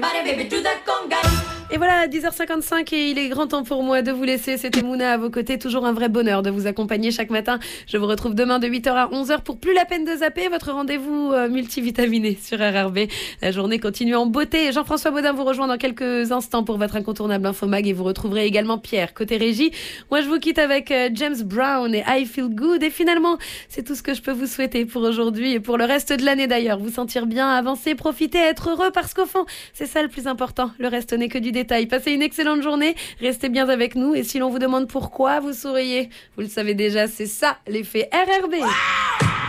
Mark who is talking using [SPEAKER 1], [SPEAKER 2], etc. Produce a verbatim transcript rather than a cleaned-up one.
[SPEAKER 1] Et voilà, dix heures cinquante-cinq et il est grand temps pour moi de vous laisser. C'était Mouna à vos côtés. Toujours un vrai bonheur de vous accompagner chaque matin. Je vous retrouve demain de huit heures à onze heures pour plus la peine de zapper. Votre rendez-vous euh, multivitaminé sur R R B. La journée continue en beauté. Jean-François Baudin vous rejoint dans quelques instants pour votre incontournable Infomag et vous retrouverez également Pierre côté régie. Moi, je vous quitte avec euh, James Brown et I Feel Good. Et finalement, c'est tout ce que je peux vous souhaiter pour aujourd'hui et pour le reste de l'année d'ailleurs. Vous sentir bien, avancer, profiter, être heureux parce qu'au fond, c'est ça le plus important. Le reste n'est que du détail. Passez une excellente journée, restez bien avec nous et si l'on vous demande pourquoi vous souriez, vous le savez déjà, c'est ça l'effet R R B.